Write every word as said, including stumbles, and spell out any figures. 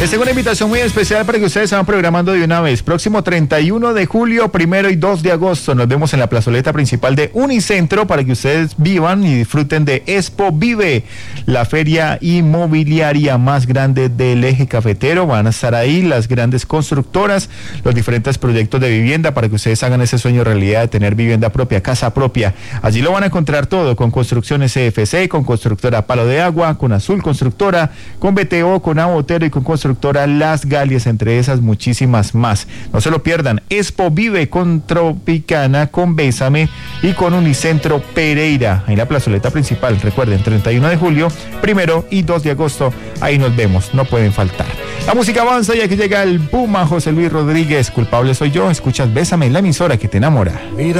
Les tengo una invitación muy especial para que ustedes se van programando de una vez. Próximo treinta y uno de julio, primero y dos de agosto, nos vemos en la plazoleta principal de Unicentro para que ustedes vivan y disfruten de Expo Vive, la feria inmobiliaria más grande del eje cafetero. Van a estar ahí las grandes constructoras, los diferentes proyectos de vivienda para que ustedes hagan ese sueño realidad de tener vivienda propia, casa propia. Allí lo van a encontrar todo, con Construcciones C F C, con Constructora Palo de Agua, con Azul Constructora, con B T O, con Abotero y con Constructora Las Galias, entre esas muchísimas más. No se lo pierdan. Expo Vive con Tropicana, con Bésame y con Unicentro Pereira, en la plazoleta principal. Recuerden, treinta y uno de julio, primero y dos de agosto, ahí nos vemos, no pueden faltar. La música avanza y aquí llega el Puma José Luis Rodríguez. Culpable soy yo. Escuchas Bésame, la emisora que te enamora. Mira